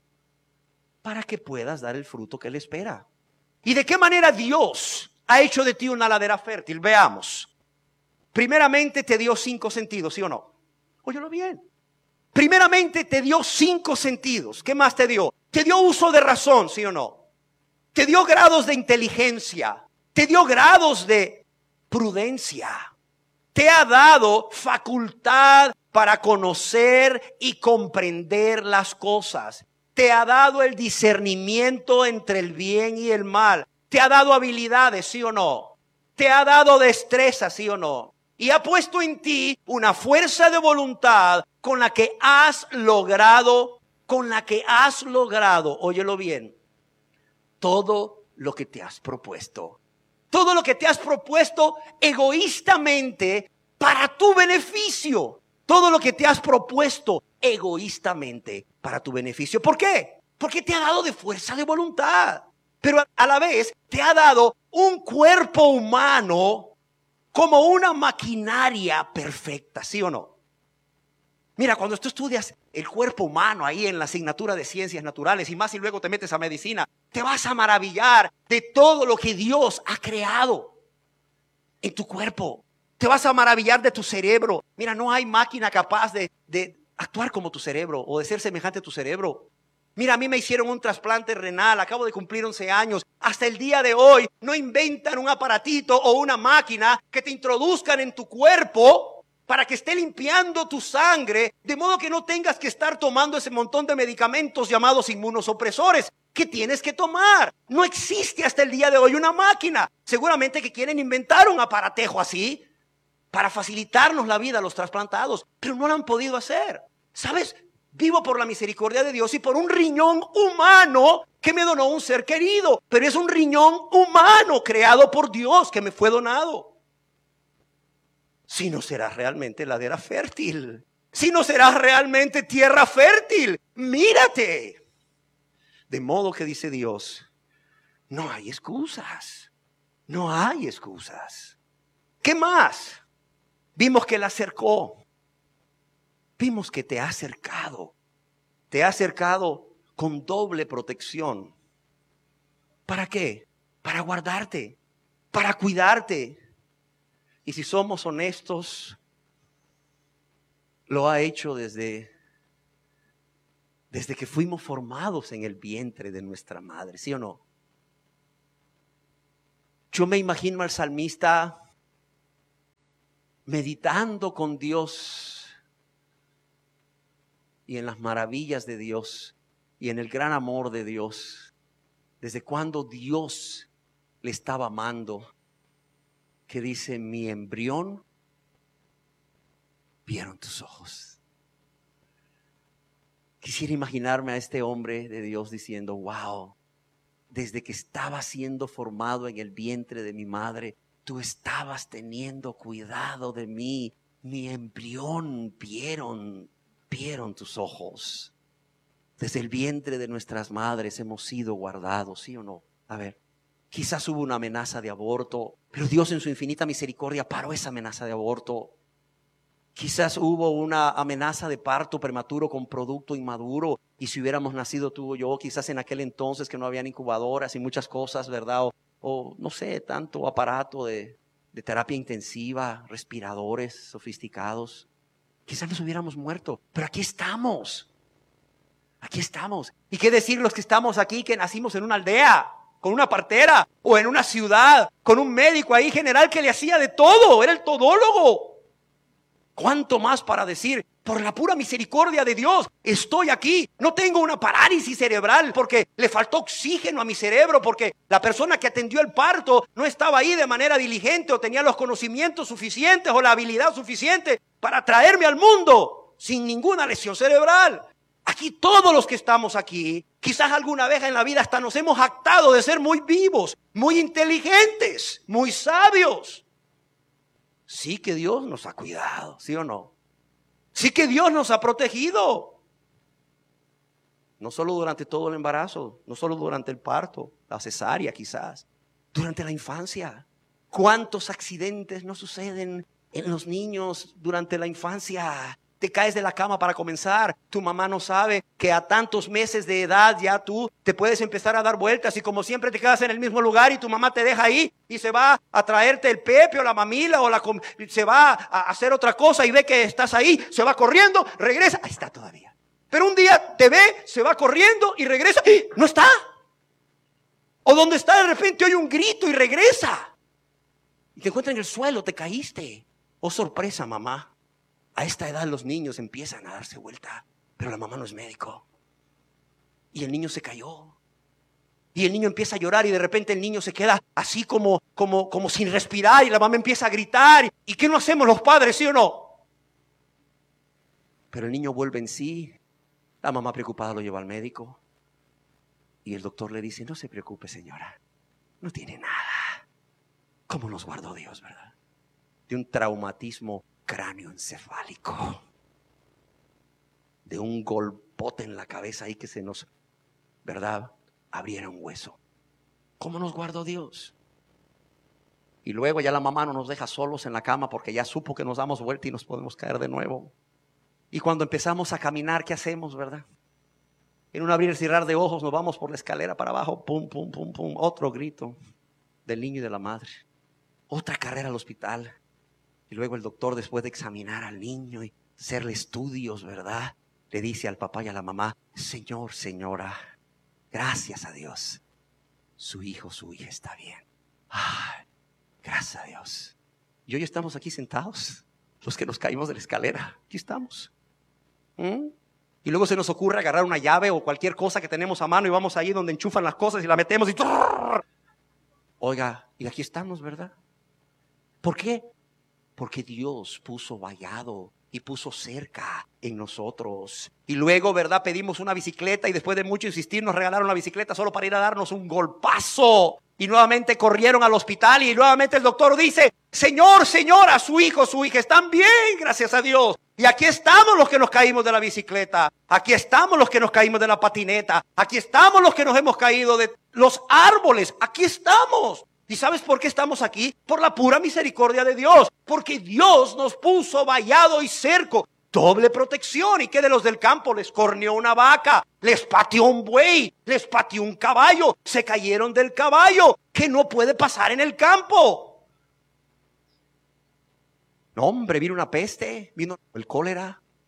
Para que puedas dar el fruto que Él espera. ¿Y de qué manera Dios ha hecho de ti una ladera fértil? Veamos. Primeramente te dio cinco sentidos, ¿sí o no? Óyelo bien. Primeramente te dio cinco sentidos. ¿Qué más te dio? Te dio uso de razón, ¿sí o no? Te dio grados de inteligencia. Te dio grados de prudencia. Te ha dado facultad para conocer y comprender las cosas. Te ha dado el discernimiento entre el bien y el mal. Te ha dado habilidades, ¿sí o no? Te ha dado destreza, ¿sí o no? Y ha puesto en ti una fuerza de voluntad con la que has logrado, con la que has logrado, óyelo bien, todo lo que te has propuesto. Todo lo que te has propuesto egoístamente para tu beneficio. Todo lo que te has propuesto egoístamente para tu beneficio. ¿Por qué? Porque te ha dado de fuerza de voluntad. Pero a la vez te ha dado un cuerpo humano como una maquinaria perfecta, ¿sí o no? Mira, cuando tú estudias el cuerpo humano ahí en la asignatura de ciencias naturales y más si luego te metes a medicina, te vas a maravillar de todo lo que Dios ha creado en tu cuerpo. Te vas a maravillar de tu cerebro. Mira, no hay máquina capaz de, de actuar como tu cerebro o de ser semejante a tu cerebro. Mira, a mí me hicieron un trasplante renal, acabo de cumplir once años. Hasta el día de hoy no inventan un aparatito o una máquina que te introduzcan en tu cuerpo para que esté limpiando tu sangre, de modo que no tengas que estar tomando ese montón de medicamentos llamados inmunosupresores que tienes que tomar. No existe hasta el día de hoy una máquina. Seguramente que quieren inventar un aparatejo así para facilitarnos la vida a los trasplantados, pero no lo han podido hacer. ¿Sabes? Vivo por la misericordia de Dios y por un riñón humano que me donó un ser querido. Pero es un riñón humano creado por Dios que me fue donado. Si no serás realmente ladera fértil. Si no serás realmente tierra fértil. Mírate. De modo que dice Dios, no hay excusas. No hay excusas. ¿Qué más? Vimos que Él acercó. Vimos que te ha acercado, te ha acercado con doble protección. ¿Para qué? Para guardarte, para cuidarte. Y si somos honestos, lo ha hecho desde, Desde que fuimos formados en el vientre de nuestra madre, ¿sí o no? Yo me imagino al salmista meditando con Dios y en las maravillas de Dios y en el gran amor de Dios. Desde cuando Dios le estaba amando, que dice: mi embrión vieron tus ojos. Quisiera imaginarme a este hombre de Dios diciendo: wow, desde que estaba siendo formado en el vientre de mi madre, tú estabas teniendo cuidado de mí. Mi embrión vieron, vieron tus ojos. Desde el vientre de nuestras madres hemos sido guardados, ¿sí o no? A ver, quizás hubo una amenaza de aborto, pero Dios en su infinita misericordia paró esa amenaza de aborto. Quizás hubo una amenaza de parto prematuro con producto inmaduro, y si hubiéramos nacido tú o yo, quizás en aquel entonces que no habían incubadoras y muchas cosas, ¿verdad? O, o no sé, tanto aparato de, de terapia intensiva, respiradores sofisticados, quizás nos hubiéramos muerto, pero aquí estamos. Aquí estamos. ¿Y qué decir los que estamos aquí, que nacimos en una aldea, con una partera, o en una ciudad, con un médico ahí general que le hacía de todo, era el todólogo? ¿Cuánto más para decir, por la pura misericordia de Dios, estoy aquí? No tengo una parálisis cerebral porque le faltó oxígeno a mi cerebro, porque la persona que atendió el parto no estaba ahí de manera diligente, o tenía los conocimientos suficientes o la habilidad suficiente para traerme al mundo sin ninguna lesión cerebral. Aquí todos los que estamos aquí, quizás alguna vez en la vida hasta nos hemos jactado de ser muy vivos, muy inteligentes, muy sabios. Sí que Dios nos ha cuidado, ¿sí o no? Sí que Dios nos ha protegido. No solo durante todo el embarazo, no solo durante el parto, la cesárea quizás, durante la infancia. ¿Cuántos accidentes no suceden en los niños durante la infancia? Te caes de la cama para comenzar, tu mamá no sabe que a tantos meses de edad ya tú te puedes empezar a dar vueltas, y como siempre te quedas en el mismo lugar y tu mamá te deja ahí y se va a traerte el pepe o la mamila o la se va a hacer otra cosa y ve que estás ahí, se va corriendo, regresa, ahí está todavía. Pero un día te ve, se va corriendo y regresa, ¡y no está! O donde está de repente oye un grito y regresa. Y te encuentra en el suelo, te caíste. Oh, sorpresa, mamá. A esta edad los niños empiezan a darse vuelta, pero la mamá no es médico. Y el niño se cayó. Y el niño empieza a llorar y de repente el niño se queda así como, como, como sin respirar, y la mamá empieza a gritar. ¿Y qué no hacemos los padres, sí o no? Pero el niño vuelve en sí. La mamá preocupada lo lleva al médico. Y el doctor le dice: no se preocupe, señora, no tiene nada. ¿Cómo nos guardó Dios, verdad? De un traumatismo cráneoencefálico, de un golpote en la cabeza ahí que se nos, ¿verdad?, abriera un hueso. ¿Cómo nos guardó Dios? Y luego ya la mamá no nos deja solos en la cama porque ya supo que nos damos vuelta y nos podemos caer de nuevo. Y cuando empezamos a caminar, ¿qué hacemos, verdad? En un abrir y cerrar de ojos nos vamos por la escalera para abajo, pum, pum, pum, pum, otro grito del niño y de la madre, otra carrera al hospital. Y luego el doctor, después de examinar al niño y hacerle estudios, ¿verdad?, le dice al papá y a la mamá: señor, señora, gracias a Dios, su hijo, su hija está bien. Ay, gracias a Dios. Y hoy estamos aquí sentados, los que nos caímos de la escalera, aquí estamos. ¿Mm? Y luego se nos ocurre agarrar una llave o cualquier cosa que tenemos a mano y vamos ahí donde enchufan las cosas y la metemos y... Oiga, y aquí estamos, ¿verdad? ¿Por qué? Porque Dios puso vallado y puso cerca en nosotros. Y luego, ¿verdad?, pedimos una bicicleta y después de mucho insistir nos regalaron la bicicleta solo para ir a darnos un golpazo. Y nuevamente corrieron al hospital y nuevamente el doctor dice: señor, señora, su hijo, su hija están bien, gracias a Dios. Y aquí estamos los que nos caímos de la bicicleta. Aquí estamos los que nos caímos de la patineta. Aquí estamos los que nos hemos caído de los árboles. Aquí estamos. ¿Y sabes por qué estamos aquí? Por la pura misericordia de Dios. Porque Dios nos puso vallado y cerco. Doble protección. ¿Y qué de los del campo? Les corneó una vaca, les pateó un buey, les pateó un caballo. Se cayeron del caballo. ¿Qué no puede pasar en el campo? No, hombre, vino una peste, vino el cólera.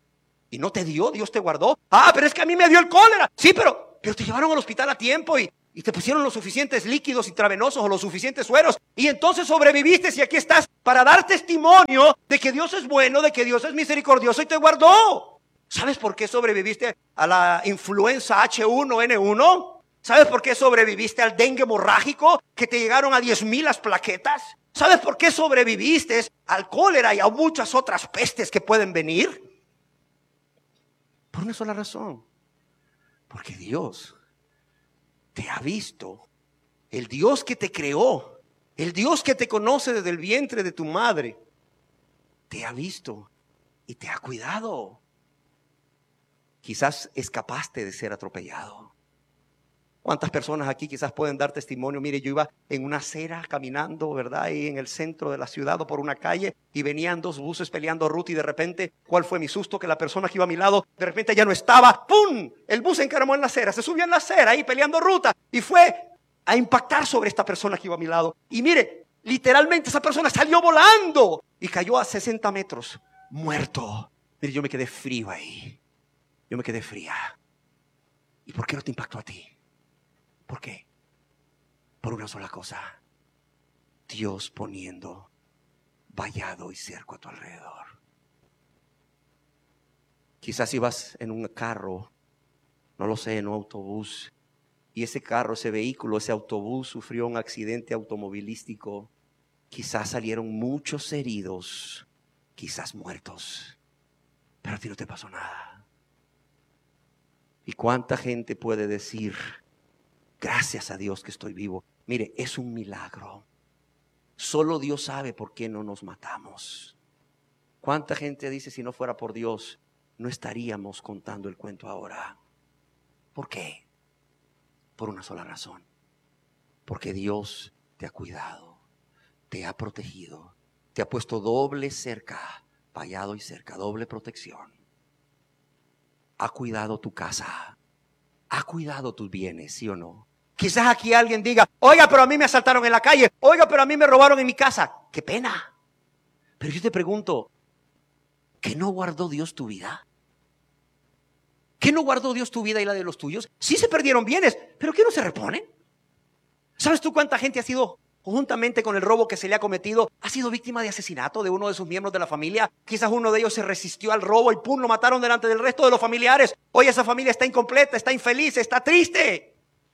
Y no te dio, Dios te guardó. Ah, pero es que a mí me dio el cólera. Sí, pero, pero te llevaron al hospital a tiempo y, y te pusieron los suficientes líquidos intravenosos o los suficientes sueros. Y entonces sobreviviste y aquí estás para dar testimonio de que Dios es bueno, de que Dios es misericordioso y te guardó. ¿Sabes por qué sobreviviste a la influenza H uno N uno? ¿Sabes por qué sobreviviste al dengue hemorrágico que te llegaron a diez mil las plaquetas? ¿Sabes por qué sobreviviste al cólera y a muchas otras pestes que pueden venir? Por una sola razón. Porque Dios te ha visto. El Dios que te creó, el Dios que te conoce desde el vientre de tu madre, te ha visto y te ha cuidado. Quizás escapaste de ser atropellado. ¿Cuántas personas aquí quizás pueden dar testimonio? Mire, yo iba en una acera caminando, ¿verdad? Ahí en el centro de la ciudad o por una calle y venían dos buses peleando ruta y de repente, ¿cuál fue mi susto? Que la persona que iba a mi lado, de repente ya no estaba. ¡Pum! El bus se encaramó en la acera, se subió en la acera ahí peleando ruta y fue a impactar sobre esta persona que iba a mi lado. Y mire, literalmente esa persona salió volando y cayó a sesenta metros, muerto. Mire, yo me quedé frío ahí. Yo me quedé fría. ¿Y por qué no te impactó a ti? ¿Por qué? Por una sola cosa. Dios poniendo vallado y cerco a tu alrededor. Quizás ibas en un carro, no lo sé, en un autobús, y ese carro, ese vehículo, ese autobús sufrió un accidente automovilístico. Quizás salieron muchos heridos, quizás muertos, pero a ti no te pasó nada. ¿Y cuánta gente puede decir: gracias a Dios que estoy vivo? Mire, es un milagro. Solo Dios sabe por qué no nos matamos. ¿Cuánta gente dice: si no fuera por Dios, no estaríamos contando el cuento ahora? ¿Por qué? Por una sola razón. Porque Dios te ha cuidado, te ha protegido, te ha puesto doble cerca, vallado y cerca, doble protección. Ha cuidado tu casa, ha cuidado tus bienes, ¿sí o no? Quizás aquí alguien diga: oiga, pero a mí me asaltaron en la calle, oiga, pero a mí me robaron en mi casa. ¡Qué pena! Pero yo te pregunto, ¿qué no guardó Dios tu vida? ¿Qué no guardó Dios tu vida y la de los tuyos? Sí se perdieron bienes, pero ¿qué no se reponen? ¿Sabes tú cuánta gente ha sido, juntamente con el robo que se le ha cometido, ha sido víctima de asesinato de uno de sus miembros de la familia? Quizás uno de ellos se resistió al robo y pum, lo mataron delante del resto de los familiares. Hoy esa familia está incompleta, está infeliz, está triste.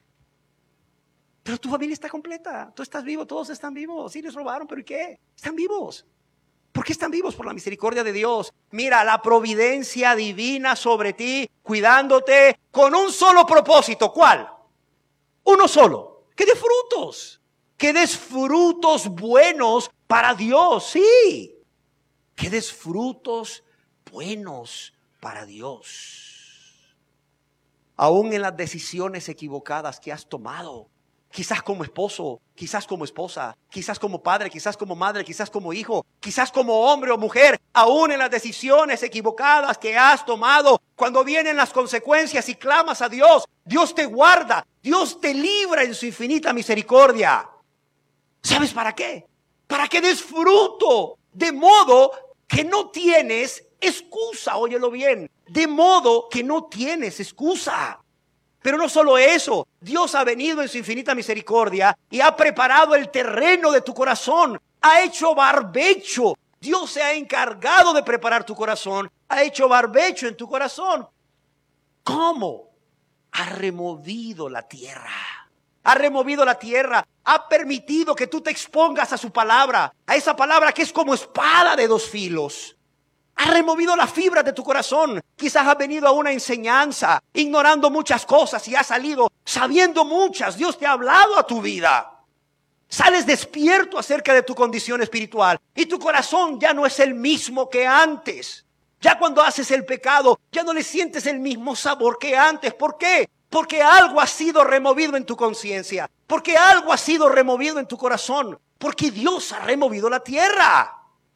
Pero tu familia está completa, tú estás vivo, todos están vivos. Sí les robaron, pero ¿y qué? Están vivos. ¿Por qué están vivos? Por la misericordia de Dios. Mira, la providencia divina sobre ti, cuidándote con un solo propósito. ¿Cuál? Uno solo. Que des frutos. Que des frutos buenos para Dios. Sí. Que des frutos buenos para Dios. Aún en las decisiones equivocadas que has tomado. Quizás como esposo, quizás como esposa, quizás como padre, quizás como madre, quizás como hijo, quizás como hombre o mujer, aún en las decisiones equivocadas que has tomado, cuando vienen las consecuencias y clamas a Dios, Dios te guarda, Dios te libra en su infinita misericordia. ¿Sabes para qué? Para que des fruto, de modo que no tienes excusa, óyelo bien, de modo que no tienes excusa. Pero no solo eso, Dios ha venido en su infinita misericordia y ha preparado el terreno de tu corazón, ha hecho barbecho. Dios se ha encargado de preparar tu corazón, ha hecho barbecho en tu corazón. ¿Cómo? Ha removido la tierra, ha removido la tierra, ha permitido que tú te expongas a su palabra, a esa palabra que es como espada de dos filos. Ha removido la fibra de tu corazón. Quizás has venido a una enseñanza ignorando muchas cosas y has salido sabiendo muchas. Dios te ha hablado a tu vida. Sales despierto acerca de tu condición espiritual y tu corazón ya no es el mismo que antes. Ya cuando haces el pecado ya no le sientes el mismo sabor que antes. ¿Por qué? Porque algo ha sido removido en tu conciencia. Porque algo ha sido removido en tu corazón. Porque Dios ha removido la tierra.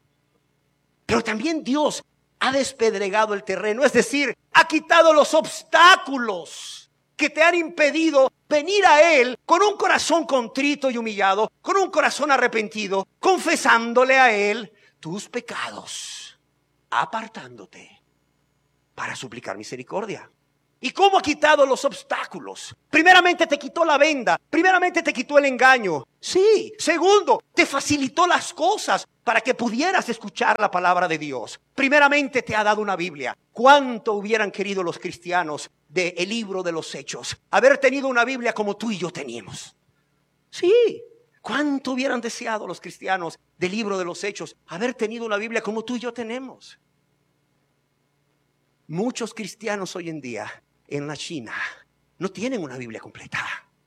Pero también Dios ha despedregado el terreno, es decir, ha quitado los obstáculos que te han impedido venir a Él con un corazón contrito y humillado, con un corazón arrepentido, confesándole a Él tus pecados, apartándote para suplicar misericordia. ¿Y cómo ha quitado los obstáculos? Primeramente te quitó la venda. Primeramente te quitó el engaño. Sí. Segundo, te facilitó las cosas para que pudieras escuchar la palabra de Dios. Primeramente te ha dado una Biblia. ¿Cuánto hubieran querido los cristianos del libro de los Hechos haber tenido una Biblia como tú y yo teníamos? Sí. ¿Cuánto hubieran deseado los cristianos del libro de los Hechos haber tenido una Biblia como tú y yo tenemos? Muchos cristianos hoy en día en la China no tienen una Biblia completa.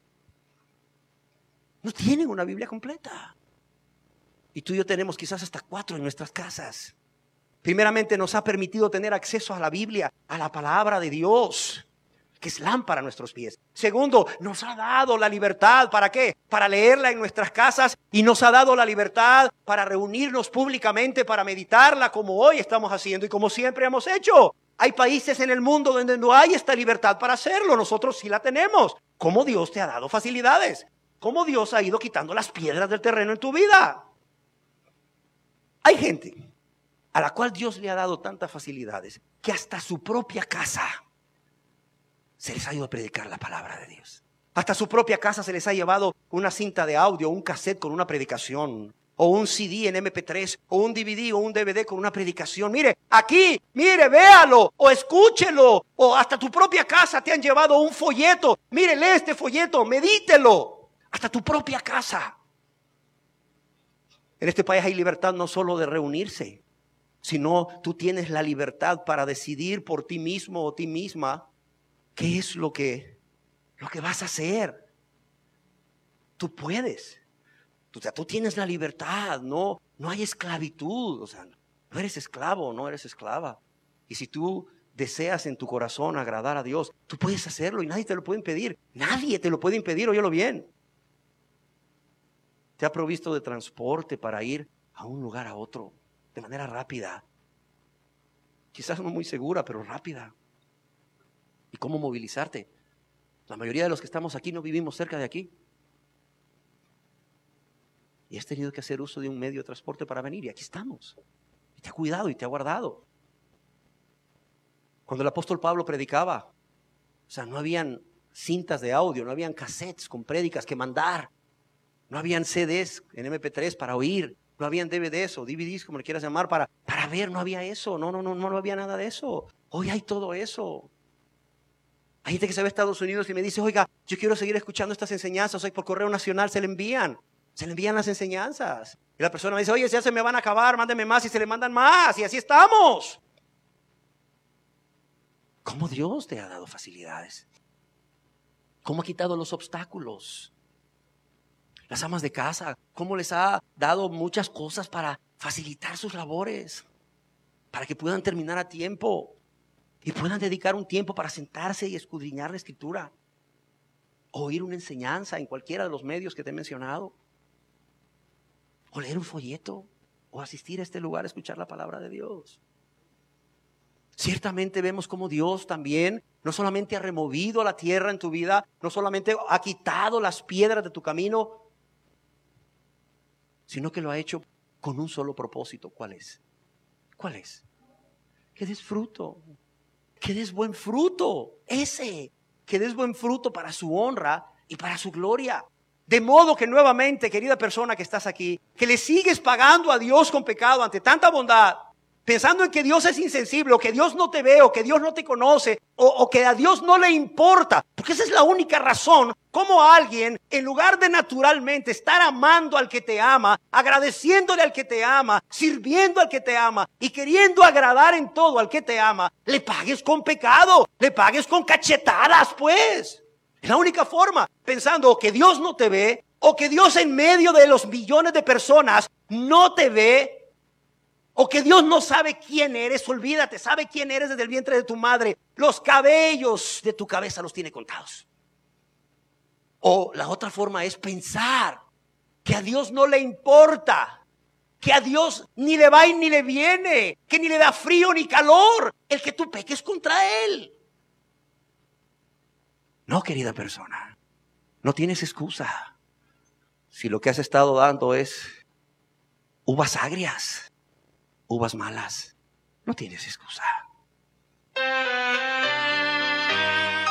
No tienen una Biblia completa. Y tú y yo tenemos quizás hasta cuatro en nuestras casas. Primeramente nos ha permitido tener acceso a la Biblia, a la palabra de Dios, que es lámpara a nuestros pies. Segundo, nos ha dado la libertad. ¿Para qué? Para leerla en nuestras casas, y nos ha dado la libertad para reunirnos públicamente, para meditarla como hoy estamos haciendo y como siempre hemos hecho. Hay países en el mundo donde no hay esta libertad para hacerlo. Nosotros sí la tenemos. ¿Cómo Dios te ha dado facilidades? ¿Cómo Dios ha ido quitando las piedras del terreno en tu vida? Hay gente a la cual Dios le ha dado tantas facilidades que hasta su propia casa se les ha ido a predicar la palabra de Dios. Hasta su propia casa se les ha llevado una cinta de audio, un cassette con una predicación, o un C D en M P tres, o un D V D o un D V D con una predicación. Mire, aquí, mire, véalo, o escúchelo, o hasta tu propia casa te han llevado un folleto. Mire, lee este folleto, medítelo, hasta tu propia casa. En este país hay libertad no solo de reunirse, sino tú tienes la libertad para decidir por ti mismo o ti misma qué es lo que, lo que vas a hacer. Tú puedes. O sea, tú tienes la libertad, no, no hay esclavitud. O sea, no eres esclavo, no eres esclava. Y si tú deseas en tu corazón agradar a Dios, tú puedes hacerlo y nadie te lo puede impedir. Nadie te lo puede impedir, óyelo bien. Te ha provisto de transporte para ir a un lugar a otro de manera rápida. Quizás no muy segura, pero rápida. ¿Y cómo movilizarte? La mayoría de los que estamos aquí no vivimos cerca de aquí. Y has tenido que hacer uso de un medio de transporte para venir, y aquí estamos. Y te ha cuidado y te ha guardado. Cuando el apóstol Pablo predicaba, o sea, no habían cintas de audio, no habían cassettes con prédicas que mandar. No habían C Ds en M P tres para oír. No habían D V Ds o D V Ds, como le quieras llamar, para, para ver. No había eso. No, no, no, no, no había nada de eso. Hoy hay todo eso. Hay gente que se va a Estados Unidos y me dice, oiga, yo quiero seguir escuchando estas enseñanzas. Hoy por correo nacional se le envían. Se le envían las enseñanzas. Y la persona me dice, oye, ya se me van a acabar, mándenme más, y se le mandan más. Y así estamos. ¿Cómo Dios te ha dado facilidades? ¿Cómo ha quitado los obstáculos? Las amas de casa, ¿cómo les ha dado muchas cosas para facilitar sus labores? Para que puedan terminar a tiempo y puedan dedicar un tiempo para sentarse y escudriñar la Escritura. O oír una enseñanza en cualquiera de los medios que te he mencionado. O leer un folleto. O asistir a este lugar a escuchar la palabra de Dios. Ciertamente vemos cómo Dios también no solamente ha removido la tierra en tu vida, no solamente ha quitado las piedras de tu camino, sino que lo ha hecho con un solo propósito. ¿Cuál es? ¿Cuál es? Que des fruto. Que des buen fruto. Ese. Que des buen fruto para su honra y para su gloria. De modo que nuevamente, querida persona que estás aquí, que le sigues pagando a Dios con pecado ante tanta bondad, pensando en que Dios es insensible, o que Dios no te ve, o que Dios no te conoce, o, o que a Dios no le importa. Porque esa es la única razón como alguien, en lugar de naturalmente estar amando al que te ama, agradeciéndole al que te ama, sirviendo al que te ama y queriendo agradar en todo al que te ama, le pagues con pecado, le pagues con cachetadas, pues. Es la única forma, pensando que Dios no te ve, o que Dios en medio de los millones de personas no te ve, o que Dios no sabe quién eres. Olvídate, sabe quién eres desde el vientre de tu madre. Los cabellos de tu cabeza los tiene contados. O la otra forma es pensar que a Dios no le importa, que a Dios ni le va y ni le viene, que ni le da frío ni calor el que tú peques contra Él. No, querida persona, no tienes excusa. Si lo que has estado dando es uvas agrias, uvas malas, no tienes excusa.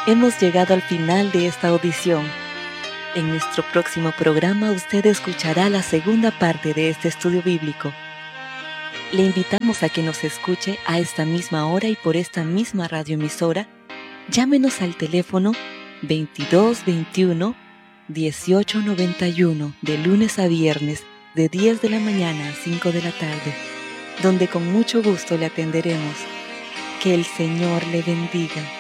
Hemos llegado al final de esta audición. En nuestro próximo programa usted escuchará la segunda parte de este estudio bíblico. Le invitamos a que nos escuche a esta misma hora y por esta misma radioemisora. Llámenos al teléfono veintidós veintiuno dieciocho noventa y uno de lunes a viernes de diez de la mañana a cinco de la tarde, donde con mucho gusto le atenderemos. Que el Señor le bendiga.